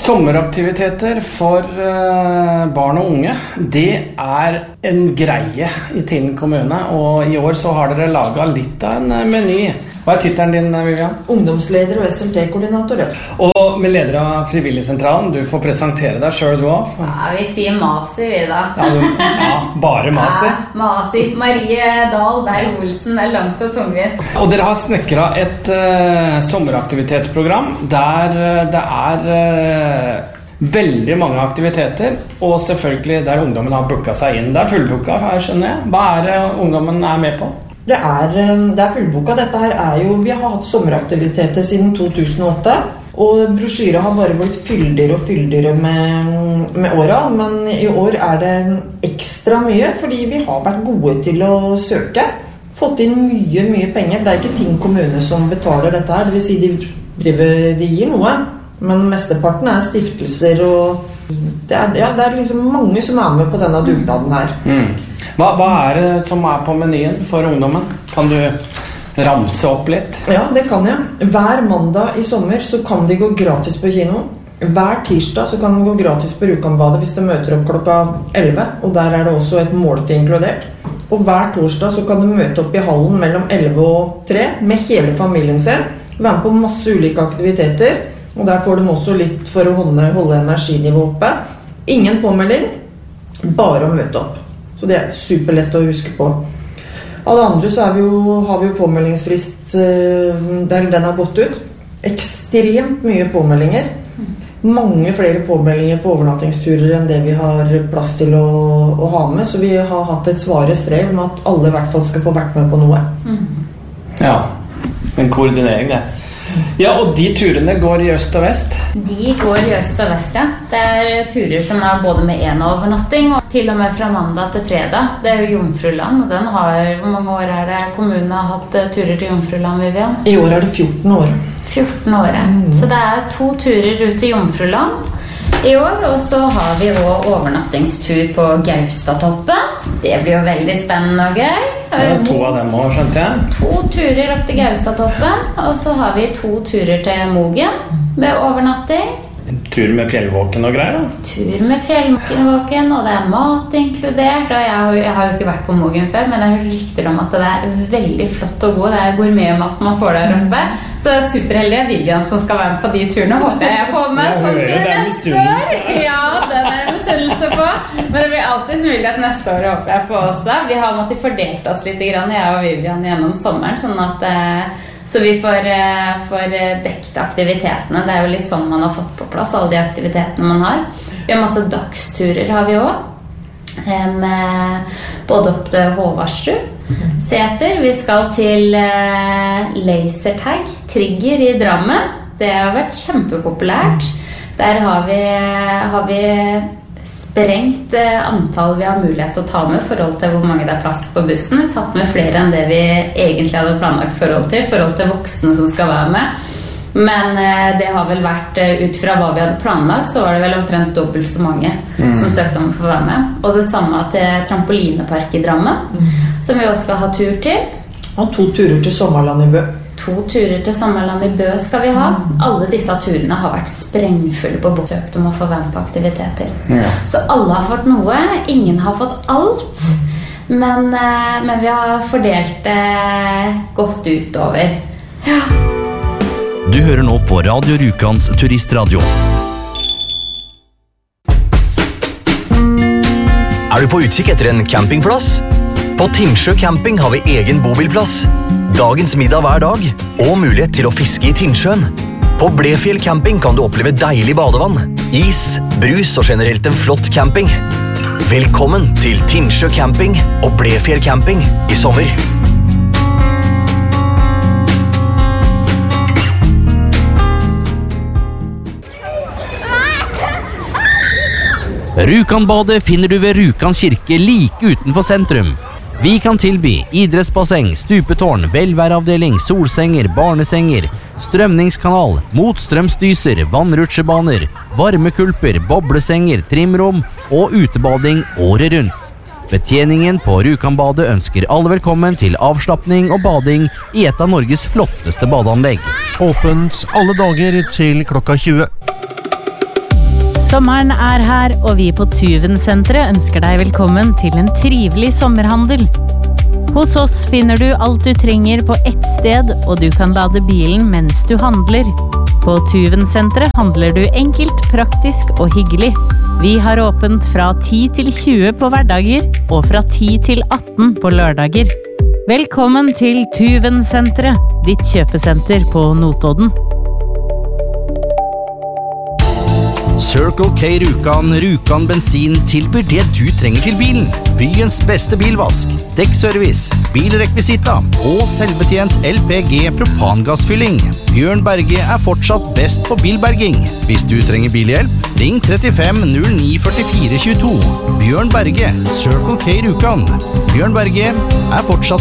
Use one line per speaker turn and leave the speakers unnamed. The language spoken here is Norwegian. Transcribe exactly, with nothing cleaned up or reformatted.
Sommeraktiviteter for barn og unge, det er en greie i Tinn kommune, og i år så har dere laget litt av en meny. Hva er titelen din, Vivian?
Ungdomsleder og S L T-koordinator.
Og med leder av Frivilligsentralen, du får presentere deg selv du også.
Ja, vi sier Masi vi da.
Ja, du, ja bare Masi.
Ja, Masi. Marie Dahl Berg-Olsen, det er langt og tungvidt.
Og dere har snekret et uh, sommeraktivitetsprogram der uh, det er uh, veldig mange aktiviteter, og selvfølgelig der ungdommen har booket seg inn. Det er fullbooket, her skjønner jeg. Hva er det ungdommen er med på?
Det er, det er fullboka. Dette her er jo, vi har hatt sommeraktiviteter siden to tusen og åtte, og brosjyret har bare blitt fyldigere og fyldigere med, med åra, men i år er det ekstra mye, fordi vi har vært gode til å søke, fått inn mye, mye penger. Det er ikke Tinn kommune som betaler dette her, det vil si de, driver, de gir noe, men mesteparten er stiftelser, og det er, ja, det er liksom mange som er med på denne dugnaden her.
Mm. Hva, hva er det som er på menyen for ungdommen? Kan du ramse opp litt?
Ja, det kan jeg. Hver mandag i sommer så kan de gå gratis på kino. Hver tirsdag så kan de gå gratis på Rjukanbadet hvis de møter opp klokka elleve, og der er det også et måltid inkludert. Og hver torsdag så kan de møte opp i hallen mellom elleve og tre med hele familien sin, være med på masse ulike aktiviteter, og der får de også litt for å holde, holde energinivået oppe. Ingen påmelding, bare å møte opp. Så det er superlett å huske på. Alle andre så er vi jo, har vi jo påmeldingsfrist, den har gått ut. Ekstremt mye påmeldinger. Mange flere påmeldinger på overnattingsturer enn det vi har plass til å, å ha med. Så vi har hatt et svare strev om at alle i hvert fall skal få vært med på noe.
Ja, en koordinering det. Ja, og de turene går i øst og vest?
De går i øst og vest, ja. Det er turer som er både med en overnatting og til og med fra mandag til fredag. Det er jo Jomfruland, og den har, hvor mange år er det kommunen har hatt turer til Jomfruland, Vivian?
I år er det fjorten år.
fjorten år, mm. Så det er to turer ut til Jomfruland i år, og så har vi også overnattingstur på Gaustatoppen. Det blir jo veldig spennende og gøy.
Det er to av dem også, skjønte jeg.
To turer opp til Gaustatoppen, og så har vi to turer til Mogen med overnatting.
Tur med fjellvåken og greier da?
Tur med fjellvåken, og det er mat inkludert. Og jeg har, jeg har jo ikke vært på Mogen før, men jeg har hørt rykter om at det er veldig flott og god. Det er gourmetmat man får der oppe. Så superheldig er Vivian som skal være med på de turene. Håper jeg jeg får med sånn til neste år. Ja, den er det misunnelse på. Men det blir alltid så mulig at neste år håper jeg på også. Vi har måttet fordelt oss litt, jeg og Vivian, gjennom sommeren, sånn at... Så vi får, får dekket aktivitetene. Det er jo litt sånn man har fått på plass alle de aktivitetene man har. Vi har masse dagsturer har vi også. Med både opp til Håvardsrud Seter. Vi skal til lasertag, trigger i Drammen. Det har vært kjempepopulært. Der har vi, har vi sprengt antall vi har mulighet til å ta med i forhold til hvor mange det er plass på bussen. Vi har tatt med flere enn det vi egentlig hadde planlagt forhold til, forhold til voksne som skal være med. Men det har vel vært, ut fra hva vi hadde planlagt, så var det vel omtrent dobbelt så mange mm. som søkte om å få være med. Og det samme til trampolinepark i Drammen, mm. som vi også skal ha tur til.
Og to turer til Sommerland i Bø.
To turer til Sommerland i Bø skal vi ha. Alle disse turene har vært sprengfulle på søkt om å få være med på aktiviteter. Ja. Så alle har fått noe, ingen har fått alt, men, men vi har fordelt det godt utover. Ja.
Du hører nå på Radio Rjukans Turistradio. Er du på utkikk etter en campingplass? På Tinnsjø camping har vi egen bobilplass. Dagens middag hver dag, og mulighet til å fiske i Tinnsjøen. På Blefjell camping kan du oppleve deilig badevann, is, brus og generelt en flott camping. Velkommen til Tinnsjø camping og Blefjell camping i sommer. Rjukanbadet finner du ved Rjukan kirke like utenfor sentrum. Vi kan tilby idrettsbasseng, stupetårn, velværeavdeling, solsenger, barnesenger, strømningskanal, motstrømsdyser, vannrutsjebaner, varmekulper, boblesenger, trimrom og utebading året rundt. Betjeningen på Rjukanbadet ønsker alle velkommen til avslappning og bading i et av Norges flotteste badeanlegg.
Åpent alle dager til klokka tjue. Sommeren er her, og vi på Tuven-senteret ønsker deg velkommen til en trivelig sommerhandel. Hos oss finner du alt du trenger på ett sted, og du kan lade bilen mens du handler. På Tuven-senteret handler du enkelt, praktisk og hyggelig. Vi har åpent fra ti til tjue på hverdager, og fra ti til atten på lørdager. Velkommen til Tuven-senteret, ditt kjøpesenter på Notodden.
Circle K Rjukan Rjukan bensin tilbyr det du trenger til bilen. Byens beste bilvask, dekkservice, bilrekvisita og selvbetjent L P G propangassfylling. Bjørn Berge er fortsatt best på bilberging. Hvis du trenger bilhjelp, ring trettifem null ni førtifire tjueto. Bjørn Berge, Circle K Rjukan. Bjørn Berge er fortsatt